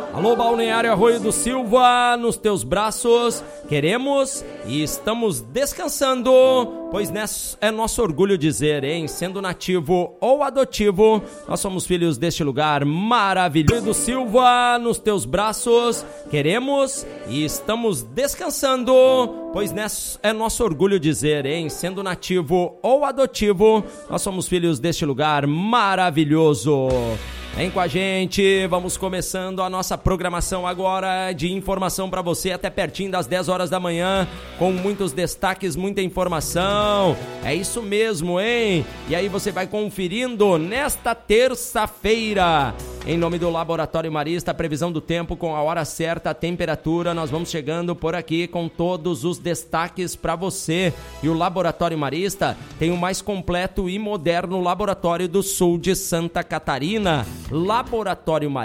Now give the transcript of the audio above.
Alô, Balneário Arroio do Silva, nos teus braços queremos e estamos descansando, pois é nosso orgulho dizer, hein? Sendo nativo ou adotivo, nós somos filhos deste lugar maravilhoso. Do Silva, nos teus braços queremos e estamos descansando, pois é nosso orgulho dizer, hein? Sendo nativo ou adotivo, nós somos filhos deste lugar maravilhoso. Vem com a gente, vamos começando a nossa programação agora de informação para você até pertinho das 10 horas da manhã, com muitos destaques, muita informação. É isso mesmo, hein? E aí você vai conferindo nesta terça-feira. Em nome do Laboratório Marista, a previsão do tempo com a hora certa, a temperatura, nós vamos chegando por aqui com todos os destaques para você. E o Laboratório Marista tem o mais completo e moderno laboratório do sul de Santa Catarina. Laboratório Marista.